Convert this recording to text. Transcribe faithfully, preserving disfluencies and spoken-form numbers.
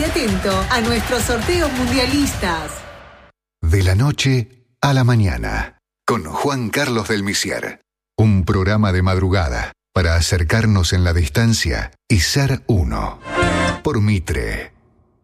atento a nuestros sorteos mundialistas. De la noche a la mañana, con Juan Carlos del Misier. Un programa de madrugada para acercarnos en la distancia y ser uno. Por Mitre.